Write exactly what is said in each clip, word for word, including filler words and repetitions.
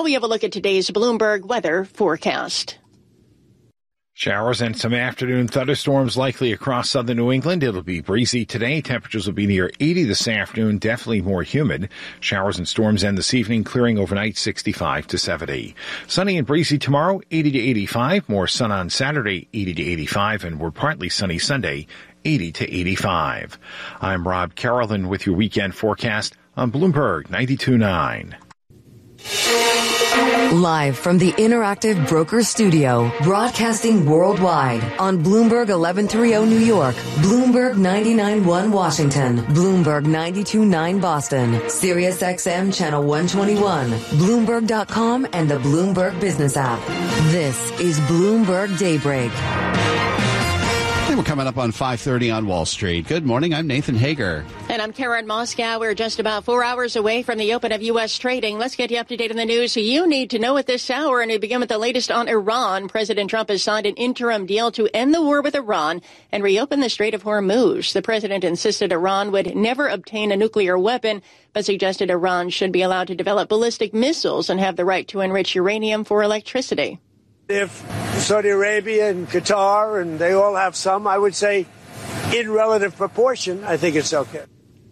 Now we have a look at today's Bloomberg weather forecast. Showers and some afternoon thunderstorms likely across southern New England. It'll be breezy today. Temperatures will be near eighty this afternoon, definitely more humid. Showers and storms end this evening, clearing overnight sixty-five to seventy. Sunny and breezy tomorrow, eighty to eighty-five. More sun on Saturday, eighty to eighty-five. And we're partly sunny Sunday, eighty to eighty-five. I'm Rob Carolyn with your weekend forecast on Bloomberg ninety-two point nine. Live from the Interactive Brokers Studio, broadcasting worldwide on Bloomberg eleven thirty New York, Bloomberg ninety-nine point one Washington, Bloomberg ninety-two point nine Boston, Sirius X M Channel one twenty-one, Bloomberg dot com, and the Bloomberg Business app. This is Bloomberg Daybreak. We're coming up on five thirty on Wall Street. Good morning. I'm Nathan Hager. And I'm Karen Moscow. We're just about four hours away from the open of U S trading. Let's get you up to date on the news you need to know at this hour. And we begin with the latest on Iran. President Trump has signed an interim deal to end the war with Iran and reopen the Strait of Hormuz. The president insisted Iran would never obtain a nuclear weapon, but suggested Iran should be allowed to develop ballistic missiles and have the right to enrich uranium for electricity. If Saudi Arabia and Qatar, and they all have some, I would say in relative proportion, I think it's okay.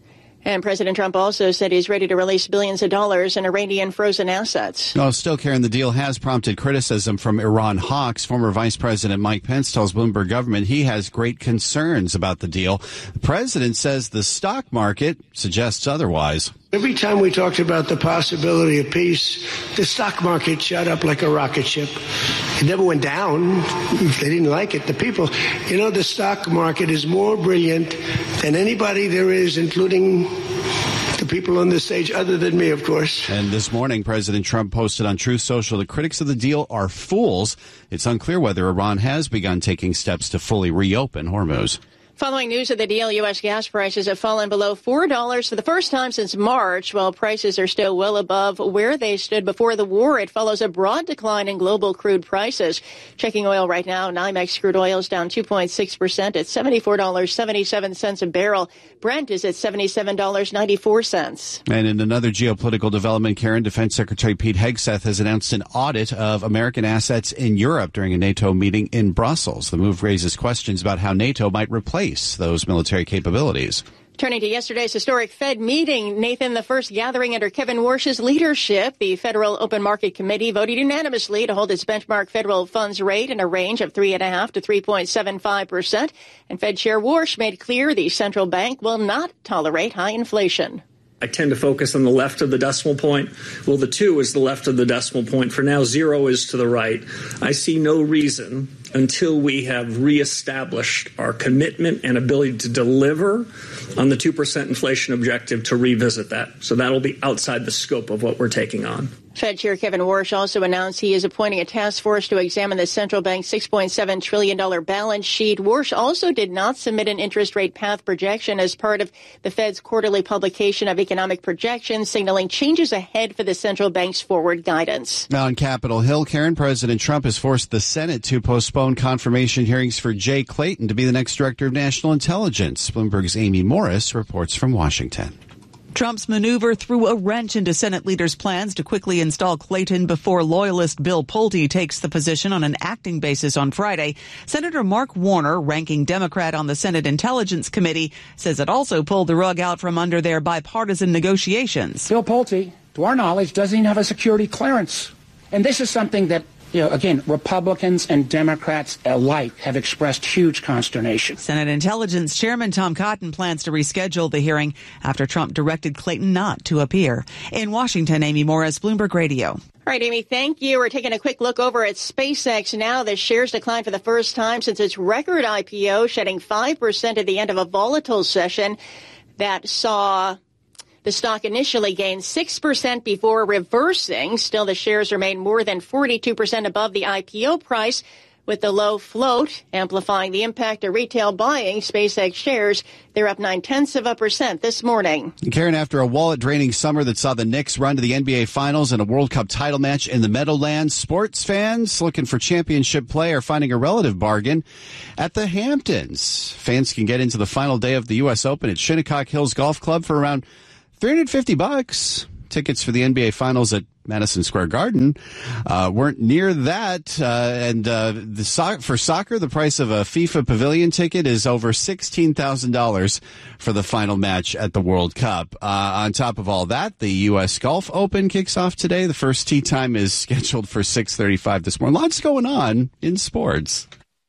And President Trump also said he's ready to release billions of dollars in Iranian frozen assets. No, still, Karen, the deal has prompted criticism from Iran hawks. Former Vice President Mike Pence tells Bloomberg Government he has great concerns about the deal. The president says the stock market suggests otherwise. Every time we talked about the possibility of peace, the stock market shot up like a rocket ship. It never went down. They didn't like it. The people, you know, the stock market is more brilliant than anybody there is, including the people on this stage, other than me, of course. And this morning, President Trump posted on Truth Social the critics of the deal are fools. It's unclear whether Iran has begun taking steps to fully reopen Hormuz. Following news of the deal, U S gas prices have fallen below four dollars for the first time since March. While prices are still well above where they stood before the war, it follows a broad decline in global crude prices. Checking oil right now, NYMEX crude oil is down two point six percent at seventy-four dollars and seventy-seven cents a barrel. Brent is at seventy-seven dollars and ninety-four cents. And in another geopolitical development, Karen, Defense Secretary Pete Hegseth has announced an audit of American assets in Europe during a NATO meeting in Brussels. The move raises questions about how NATO might replace those military capabilities. Turning to yesterday's historic Fed meeting, Nathan, the first gathering under Kevin Warsh's leadership, the Federal Open Market Committee voted unanimously to hold its benchmark federal funds rate in a range of three point five to three point seven five percent. And Fed Chair Warsh made clear the central bank will not tolerate high inflation. I tend to focus on the left of the decimal point. Well, the two is the left of the decimal point. For now, zero is to the right. I see no reason until we have reestablished our commitment and ability to deliver on the two percent inflation objective to revisit that. So that'll be outside the scope of what we're taking on. Fed Chair Kevin Warsh also announced he is appointing a task force to examine the central bank's six point seven trillion dollars balance sheet. Warsh also did not submit an interest rate path projection as part of the Fed's quarterly publication of economic projections, signaling changes ahead for the central bank's forward guidance. Now on Capitol Hill, Karen, President Trump has forced the Senate to postpone confirmation hearings for Jay Clayton to be the next director of national intelligence. Bloomberg's Amy Morris reports from Washington. Trump's maneuver threw a wrench into Senate leaders' plans to quickly install Clayton before loyalist Bill Pulte takes the position on an acting basis on Friday. Senator Mark Warner, ranking Democrat on the Senate Intelligence Committee, says it also pulled the rug out from under their bipartisan negotiations. Bill Pulte, to our knowledge, doesn't even have a security clearance. And this is something that, you know, again, Republicans and Democrats alike have expressed huge consternation. Senate Intelligence Chairman Tom Cotton plans to reschedule the hearing after Trump directed Clayton not to appear. In Washington, Amy Morris, Bloomberg Radio. All right, Amy, thank you. We're taking a quick look over at SpaceX now. The shares declined for the first time since its record I P O, shedding five percent at the end of a volatile session that saw the stock initially gained six percent before reversing. Still, the shares remain more than forty-two percent above the I P O price, with the low float amplifying the impact of retail buying. SpaceX shares, they're up nine-tenths of a percent this morning. Karen, after a wallet-draining summer that saw the Knicks run to the N B A Finals and a World Cup title match in the Meadowlands, sports fans looking for championship play are finding a relative bargain at the Hamptons. Fans can get into the final day of the U S Open at Shinnecock Hills Golf Club for around three hundred fifty bucks. Tickets for the N B A Finals at Madison Square Garden uh, weren't near that. Uh, and uh, the so- for soccer, the price of a FIFA pavilion ticket is over sixteen thousand dollars for the final match at the World Cup. Uh, on top of all that, the U S Golf Open kicks off today. The first tee time is scheduled for six thirty-five this morning. Lots going on in sports.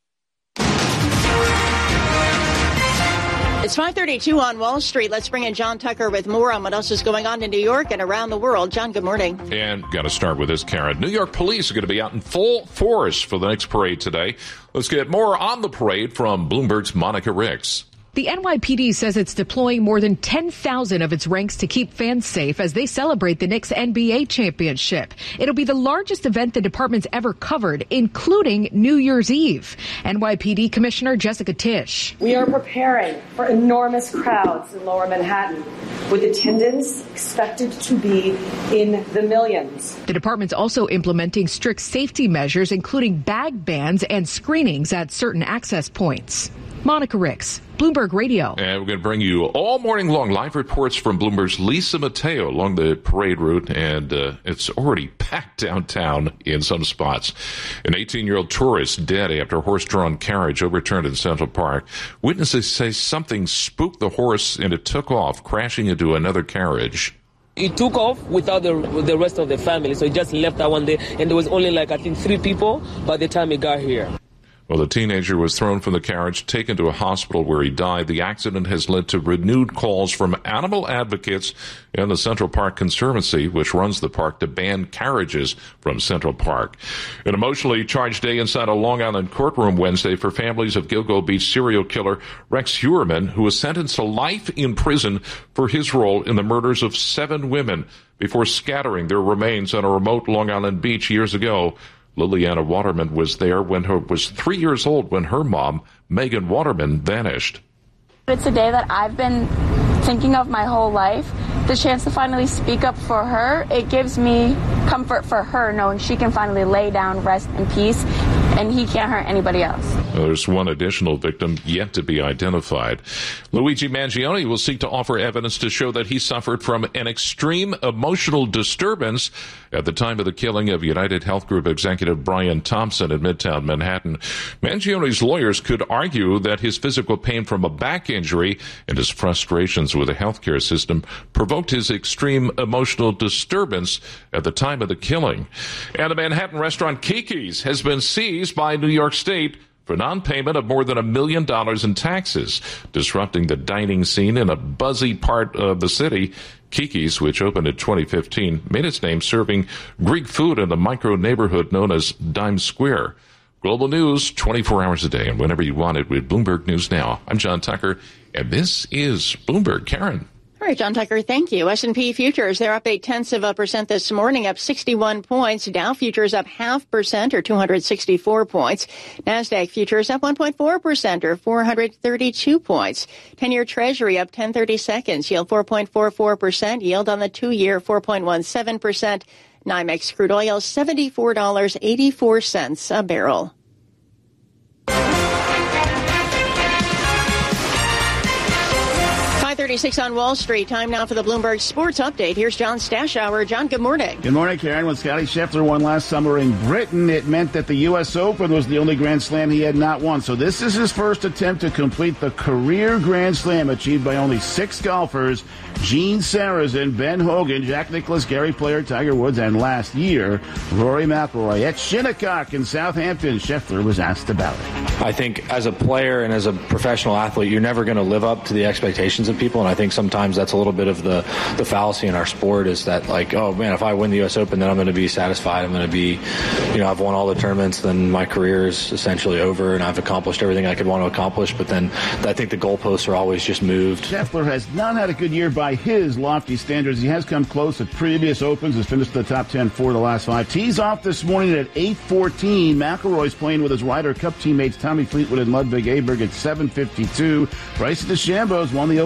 It's five thirty-two on Wall Street. Let's bring in John Tucker with more on what else is going on in New York and around the world. John, good morning. And got to start with this, Karen. New York police are going to be out in full force for the next parade today. Let's get more on the parade from Bloomberg's Monica Ricks. The N Y P D says it's deploying more than ten thousand of its ranks to keep fans safe as they celebrate the Knicks N B A championship. It'll be the largest event the department's ever covered, including New Year's Eve. N Y P D Commissioner Jessica Tisch. We are preparing for enormous crowds in Lower Manhattan, with attendance expected to be in the millions. The department's also implementing strict safety measures, including bag bans and screenings at certain access points. Monica Ricks, Bloomberg Radio. And we're going to bring you all morning long live reports from Bloomberg's Lisa Mateo along the parade route, and uh, it's already packed downtown in some spots. An eighteen-year-old tourist dead after a horse-drawn carriage overturned in Central Park. Witnesses say something spooked the horse and it took off, crashing into another carriage. It took off without the, the rest of the family, so it just left that one day, and there was only like, I think, three people by the time it got here. Well, the teenager was thrown from the carriage, taken to a hospital where he died. The accident has led to renewed calls from animal advocates and the Central Park Conservancy, which runs the park, to ban carriages from Central Park. An emotionally charged day inside a Long Island courtroom Wednesday for families of Gilgo Beach serial killer Rex Heuermann, who was sentenced to life in prison for his role in the murders of seven women before scattering their remains on a remote Long Island beach years ago. Liliana Waterman was there when her was three years old when her mom, Megan Waterman, vanished. It's a day that I've been thinking of my whole life. The chance to finally speak up for her, it gives me comfort for her knowing she can finally lay down, rest in peace, and he can't hurt anybody else. Well, there's one additional victim yet to be identified. Luigi Mangione will seek to offer evidence to show that he suffered from an extreme emotional disturbance at the time of the killing of United Health Group executive Brian Thompson in Midtown Manhattan. Mangione's lawyers could argue that his physical pain from a back injury and his frustrations with the healthcare system provoked his extreme emotional disturbance at the time of the killing. And the Manhattan restaurant Kiki's has been seized by New York State for non-payment of more than a million dollars in taxes, disrupting the dining scene in a buzzy part of the city. Kiki's, which opened in twenty fifteen, made its name serving Greek food in the micro neighborhood known as Dime Square. Global news, twenty-four hours a day, and whenever you want it with Bloomberg News Now. I'm John Tucker, and this is Bloomberg. Karen. All right, John Tucker, thank you. S and P futures, they're up eight tenths of a percent this morning, up sixty-one points. Dow futures up half percent, or two hundred sixty-four points. NASDAQ futures up one point four percent, or four hundred thirty-two points. ten-year Treasury up ten thirty-seconds, yield four point four four percent. Yield on the two-year four point one seven percent. NYMEX crude oil seventy-four dollars and eighty-four cents a barrel. five thirty-six on Wall Street. Time now for the Bloomberg Sports Update. Here's John Stashower. John, good morning. Good morning, Karen. When Scottie Scheffler won last summer in Britain, it meant that the U S Open was the only Grand Slam he had not won. So this is his first attempt to complete the career Grand Slam achieved by only six golfers: Gene Sarazen, Ben Hogan, Jack Nicklaus, Gary Player, Tiger Woods, and last year, Rory McIlroy. At Shinnecock in Southampton, Scheffler was asked about it. I think as a player and as a professional athlete, you're never going to live up to the expectations of people, and I think sometimes that's a little bit of the, the fallacy in our sport, is that, like, oh man, if I win the U S Open, then I'm going to be satisfied. I'm going to be, you know, I've won all the tournaments, then my career is essentially over and I've accomplished everything I could want to accomplish. But then I think the goalposts are always just moved. Scheffler has not had a good year by his lofty standards. He has come close at previous Opens, has finished the top ten for the last five. Tees off this morning at eight fourteen. McIlroy's playing with his Ryder Cup teammates Tommy Fleetwood and Ludwig Aberg at seven fifty-two. Bryson DeChambeau's won the Open twice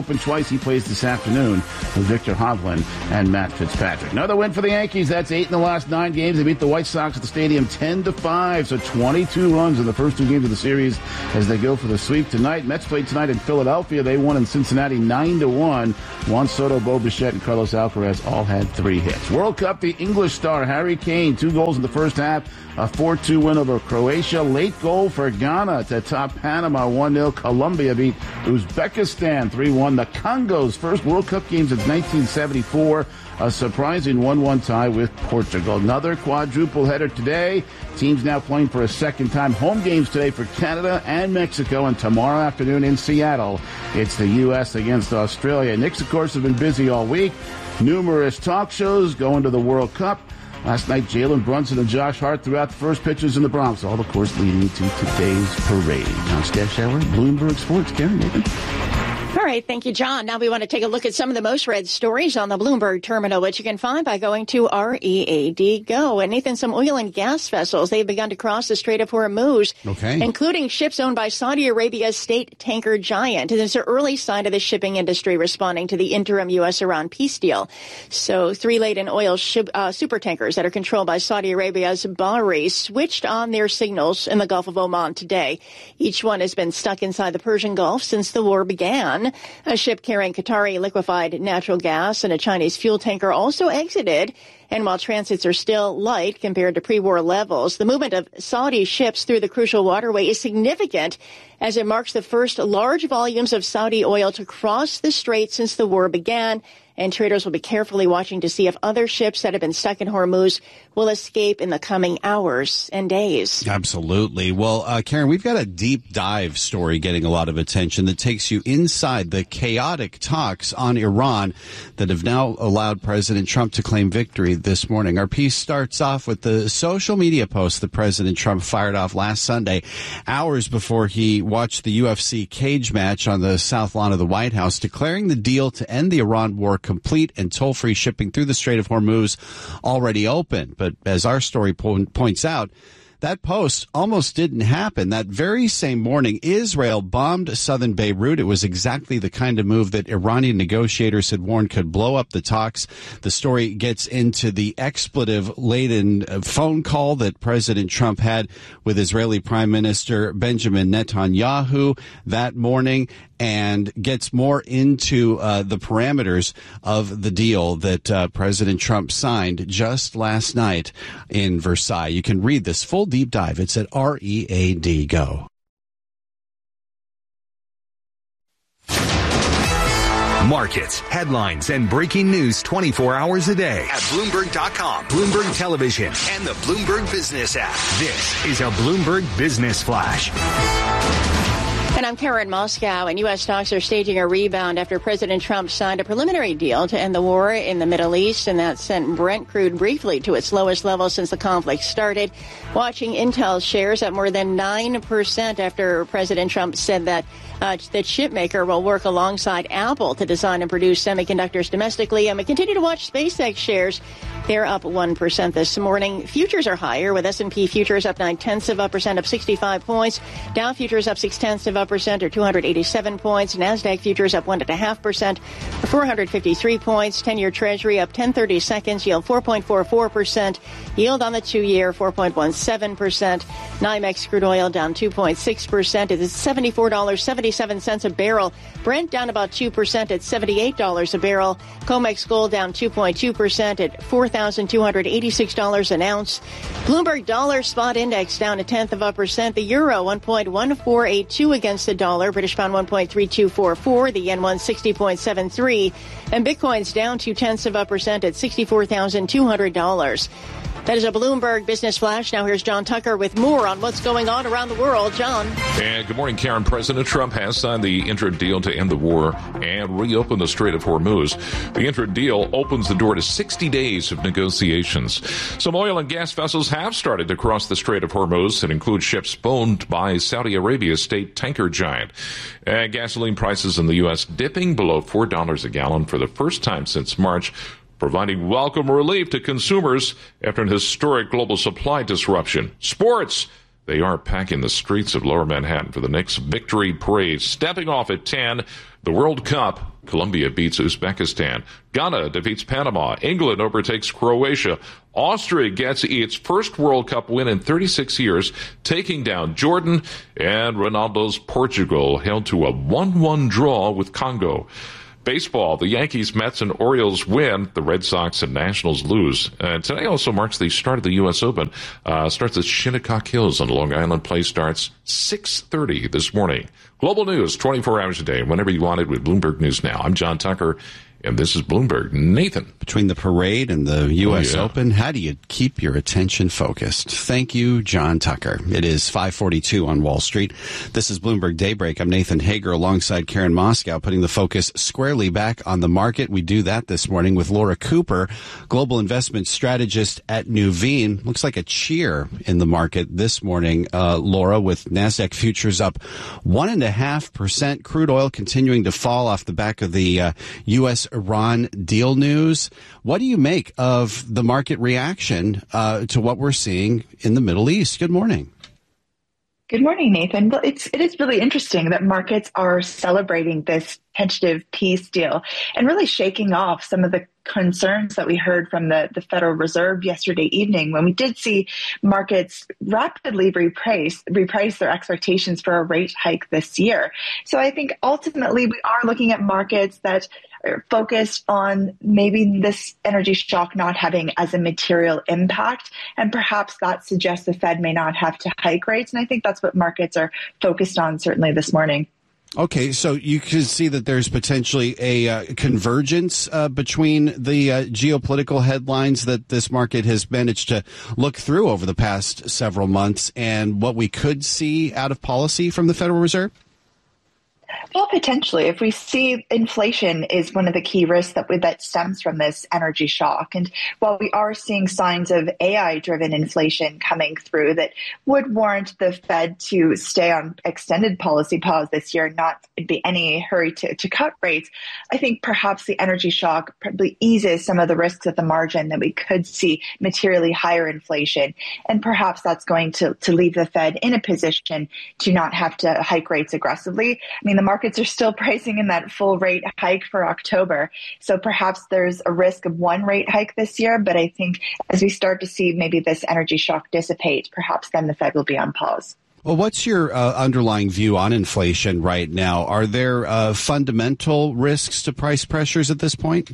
race. He plays this afternoon with Victor Hovland and Matt Fitzpatrick. Another win for the Yankees. That's eight in the last nine games. They beat the White Sox at the stadium ten to five. So twenty-two runs in the first two games of the series as they go for the sweep tonight. Mets played tonight in Philadelphia. They won in Cincinnati nine to one. Juan Soto, Bo Bichette, and Carlos Alcaraz all had three hits. World Cup, the English star Harry Kane, two goals in the first half. A four two win over Croatia. Late goal for Ghana to top Panama one nil. Colombia beat Uzbekistan three one. The Congo's first World Cup game since nineteen seventy-four. A surprising one one tie with Portugal. Another quadruple header today. Teams now playing for a second time. Home games today for Canada and Mexico. And tomorrow afternoon in Seattle, it's the U S against Australia. Knicks, of course, have been busy all week. Numerous talk shows going to the World Cup. Last night, Jalen Brunson and Josh Hart threw out the first pitches in the Bronx, all, of course, leading to today's parade. Now, Steph Shower, Bloomberg Sports. Karen, Nathan. All right. Thank you, John. Now we want to take a look at some of the most read stories on the Bloomberg terminal, which you can find by going to R E A D Go. And Nathan, some oil and gas vessels, they've begun to cross the Strait of Hormuz, okay. including ships owned by Saudi Arabia's state tanker Giant. And it's an early sign of the shipping industry responding to the interim U S-Iran peace deal. So three laden oil ship, uh, super tankers that are controlled by Saudi Arabia's Bahri switched on their signals in the Gulf of Oman today. Each one has been stuck inside the Persian Gulf since the war began. A ship carrying Qatari liquefied natural gas and a Chinese fuel tanker also exited. And while transits are still light compared to pre-war levels, the movement of Saudi ships through the crucial waterway is significant as it marks the first large volumes of Saudi oil to cross the strait since the war began. And traders will be carefully watching to see if other ships that have been stuck in Hormuz will escape in the coming hours and days. Absolutely. Well, uh, Karen, we've got a deep dive story getting a lot of attention that takes you inside the chaotic talks on Iran that have now allowed President Trump to claim victory this morning. Our piece starts off with the social media post that President Trump fired off last Sunday, hours before he watched the U F C cage match on the south lawn of the White House, declaring the deal to end the Iran war complete and toll-free shipping through the Strait of Hormuz already open. But as our story po- points out, that post almost didn't happen. That very same morning, Israel bombed southern Beirut. It was exactly the kind of move that Iranian negotiators had warned could blow up the talks. The story gets into the expletive-laden phone call that President Trump had with Israeli Prime Minister Benjamin Netanyahu that morning, and gets more into uh, the parameters of the deal that uh, President Trump signed just last night in Versailles. You can read this full deep dive. It's at R E A D Go. Markets, headlines, and breaking news twenty-four hours a day at Bloomberg dot com, Bloomberg Television, and the Bloomberg Business app. This is a Bloomberg Business Flash. And I'm Karen Moscow, and U S stocks are staging a rebound after President Trump signed a preliminary deal to end the war in the Middle East, and that sent Brent crude briefly to its lowest level since the conflict started. Watching Intel shares up more than nine percent after President Trump said that uh, the chip maker will work alongside Apple to design and produce semiconductors domestically. And we continue to watch SpaceX shares. They're up one percent this morning. Futures are higher, with S and P futures up nine-tenths of a percent, up sixty-five points. Dow futures up six-tenths of a percent, or two hundred eighty-seven points. NASDAQ futures up one point five percent, or four hundred fifty-three points. ten-year Treasury up ten thirty-seconds, yield four point four four percent. Yield on the two-year, four point one seven percent. NYMEX crude oil down two point six percent. It is seventy-four dollars and seventy-seven cents a barrel. Brent down about two percent at seventy-eight dollars a barrel. COMEX gold down two point two percent at four thousand two hundred eighty-six dollars an ounce. Bloomberg dollar spot index down a tenth of a percent. The euro one point one four eight two against the dollar. British pound one point three two four four. The yen one sixty point seven three. And Bitcoin's down two tenths of a percent at sixty-four thousand two hundred dollars. That is a Bloomberg Business Flash. Now here's John Tucker with more on what's going on around the world. John. And good morning, Karen. President Trump has signed the interim deal to end the war and reopen the Strait of Hormuz. The interim deal opens the door to sixty days of negotiations. Some oil and gas vessels have started to cross the Strait of Hormuz. It includes ships owned by Saudi Arabia's state tanker Giant. And gasoline prices in the U S dipping below four dollars a gallon for the first time since March, providing welcome relief to consumers after an historic global supply disruption. Sports. They are packing the streets of Lower Manhattan for the Knicks victory parade. Stepping off at ten, the World Cup. Colombia beats Uzbekistan. Ghana defeats Panama. England overtakes Croatia. Austria gets its first World Cup win in thirty-six years, taking down Jordan. And Ronaldo's Portugal held to a one one draw with Congo. Baseball, the Yankees, Mets, and Orioles win. The Red Sox and Nationals lose. And today also marks the start of the U S Open. Uh, starts at Shinnecock Hills on Long Island. Play starts six thirty this morning. Global news, twenty-four hours a day, whenever you want it with Bloomberg News Now. I'm John Tucker, and this is Bloomberg. Nathan. Between the parade and the U S Oh, yeah. Open, how do you keep your attention focused? Thank you, John Tucker. It is five forty-two on Wall Street. This is Bloomberg Daybreak. I'm Nathan Hager alongside Karen Moscow, putting the focus squarely back on the market. We do that this morning with Laura Cooper, global investment strategist at Nuveen. Looks like a cheer in the market this morning, uh, Laura, with NASDAQ futures up one and a half percent. Crude oil continuing to fall off the back of the uh, U S Iran deal news. What do you make of the market reaction uh, to what we're seeing in the Middle East? Good morning. Good morning, Nathan. Well, it's, it is really interesting that markets are celebrating this tentative peace deal and really shaking off some of the concerns that we heard from the, the Federal Reserve yesterday evening when we did see markets rapidly reprice, reprice their expectations for a rate hike this year. So I think ultimately we are looking at markets that are focused on maybe this energy shock not having as a material impact, and perhaps that suggests the Fed may not have to hike rates. And I think that's what markets are focused on certainly this morning. Okay, so you can see that there's potentially a uh, convergence uh, between the uh, geopolitical headlines that this market has managed to look through over the past several months and what we could see out of policy from the Federal Reserve? Well, potentially. If we see inflation is one of the key risks that that stems from this energy shock. And while we are seeing signs of A I-driven inflation coming through that would warrant the Fed to stay on extended policy pause this year and not be any hurry to, to cut rates, I think perhaps the energy shock probably eases some of the risks at the margin that we could see materially higher inflation. And perhaps that's going to, to leave the Fed in a position to not have to hike rates aggressively. I mean, the markets are still pricing in that full rate hike for October. So perhaps there's a risk of one rate hike this year. But I think as we start to see maybe this energy shock dissipate, perhaps then the Fed will be on pause. Well, what's your uh, underlying view on inflation right now? Are there uh, fundamental risks to price pressures at this point?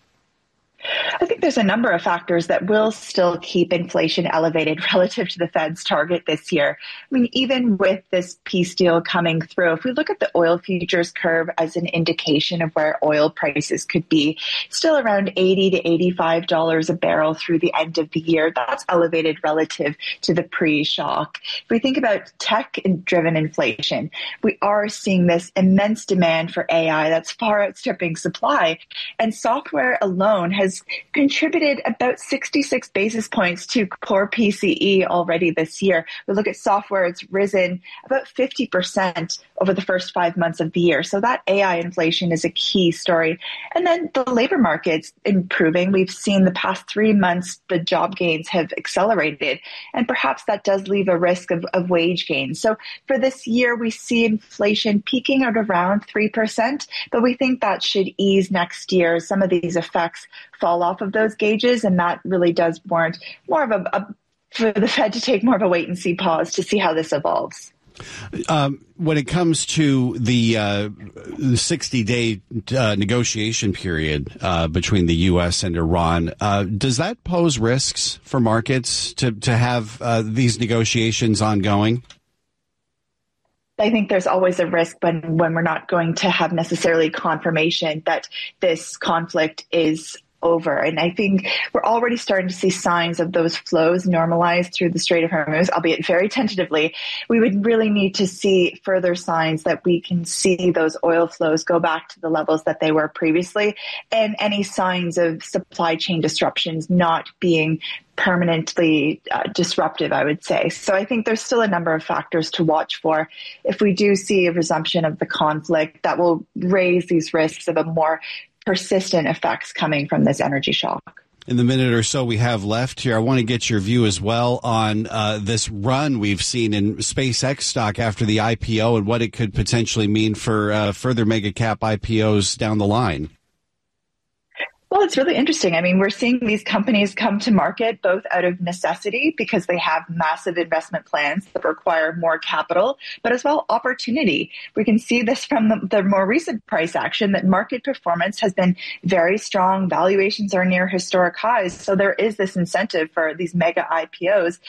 I think there's a number of factors that will still keep inflation elevated relative to the Fed's target this year. I mean, even with this peace deal coming through, if we look at the oil futures curve as an indication of where oil prices could be, still around eighty to eighty-five dollars a barrel through the end of the year. That's elevated relative to the pre-shock. If we think about tech-driven inflation, we are seeing this immense demand for A I that's far outstripping supply, and software alone has contributed about sixty-six basis points to core P C E already this year. We look at software, it's risen about fifty percent over the first five months of the year. So that A I inflation is a key story. And then the labor market's improving. We've seen the past three months, the job gains have accelerated, and perhaps that does leave a risk of, of wage gains. So for this year, we see inflation peaking at around three percent, but we think that should ease next year. Some of these effects fall off of those gauges, and that really does warrant more of a, a for the Fed to take more of a wait and see pause to see how this evolves. Um, when it comes to the uh, sixty-day uh, negotiation period uh, between the U S and Iran, uh, does that pose risks for markets to, to have uh, these negotiations ongoing? I think there's always a risk when, when we're not going to have necessarily confirmation that this conflict is over. And I think we're already starting to see signs of those flows normalize through the Strait of Hormuz, albeit very tentatively. We would really need to see further signs that we can see those oil flows go back to the levels that they were previously, and any signs of supply chain disruptions not being permanently uh, disruptive, I would say. So I think there's still a number of factors to watch for. If we do see a resumption of the conflict, that will raise these risks of a more persistent effects coming from this energy shock. In the minute or so we have left here, I want to get your view as well on uh, this run we've seen in SpaceX stock after the I P O and what it could potentially mean for uh, further mega cap I P Os down the line. Well, it's really interesting. I mean, we're seeing these companies come to market both out of necessity because they have massive investment plans that require more capital, but as well opportunity. We can see this from the, the more recent price action that market performance has been very strong. Valuations are near historic highs. So there is this incentive for these mega I P Os